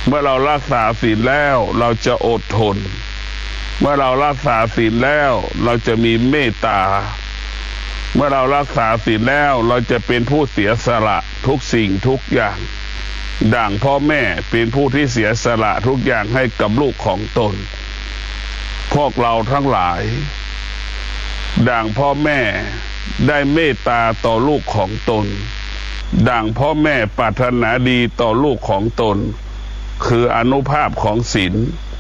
เมื่อเรารักษาศีลแล้วเราจะอดทนเมื่อเรารักษาศีลแล้วเราจะมีเมตตาเมื่อเรารักษาศีลแล้วเราจะเป็นผู้เสียสละทุกสิ่งทุกอย่างดั่งพ่อแม่เป็นผู้ที่เสียสละทุกอย่างให้กับลูกของตนพวกเราทั้งหลายดั่งพ่อแม่ได้เมตตาต่อลูกของตนดั่งพ่อแม่ปรารถนาดีต่อลูกของตนคืออานุภาพของศีล